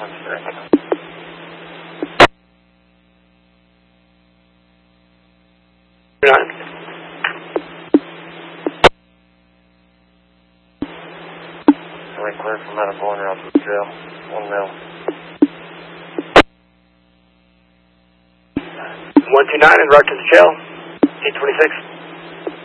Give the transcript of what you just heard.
Clear from medical and route to the jail. 1 mil. 129 and route to the jail. 826.